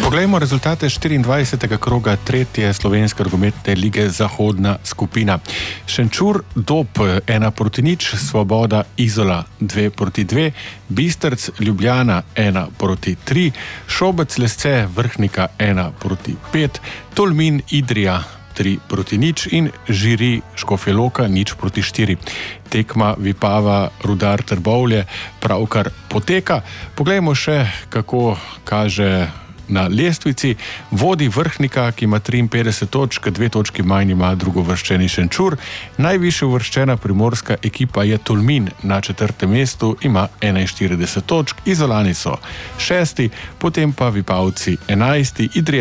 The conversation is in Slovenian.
Poglejmo rezultate 24. kroga tretje slovenske rokometne lige Zahodna skupina. Šenčur Dob 1-0, Svoboda Izola 2-2, Bistrc Ljubljana 1-3, Šobec Lesce Vrhnika 1-5, Tolmin Idrija 3-0 in Žiri Škofja Loka 0-4. Tekma Vipava Rudar Trbovlje pravkar poteka. Poglejmo še, kako kaže na lestvici. Vodi Vrhnika, ki ima 53 točk, 2 točki manj ima drugovrščeni Šenčur. Najvišje uvrščena primorska ekipa je Tolmin, na 4. mestu ima 41 točk, Izolani so 6., potem pa Vipavci 11., Idrija